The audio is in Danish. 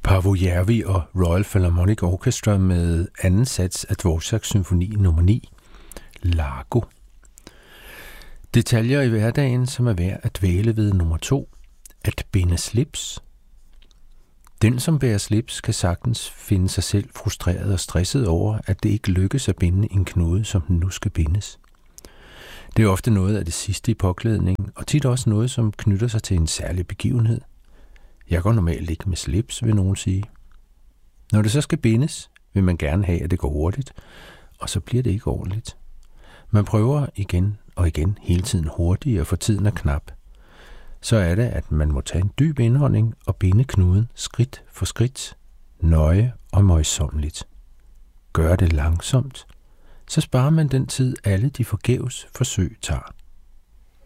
Paavo Järvi og Royal Philharmonic Orchestra med anden sats af Dvořáks symfoni nummer 9, Largo. Detaljer i hverdagen, som er værd at dvæle ved nummer 2, at binde slips. Den, som bærer slips, kan sagtens finde sig selv frustreret og stresset over, at det ikke lykkes at binde en knude, som den nu skal bindes. Det er ofte noget af det sidste i påklædningen, og tit også noget, som knytter sig til en særlig begivenhed. Jeg går normalt ikke med slips, vil nogen sige. Når det så skal bindes, vil man gerne have, at det går hurtigt, og så bliver det ikke ordentligt. Man prøver igen og igen hele tiden hurtigere, for tiden er knap. Så er det, at man må tage en dyb indånding og binde knuden skridt for skridt, nøje og møjsommeligt. Gør det langsomt, så sparer man den tid, alle de forgæves forsøg tager.